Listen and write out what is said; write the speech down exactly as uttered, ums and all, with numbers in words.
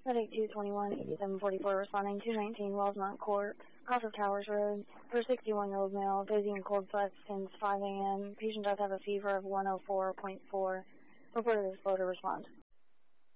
Medic two twenty-one, eighty-seven forty-four responding, two nineteen Wellsmont Court, off of Towers Road, for sixty-one-year-old male, facing a cold sweat since five a m Patient does have a fever of one oh four point four. Reported as flow to respond.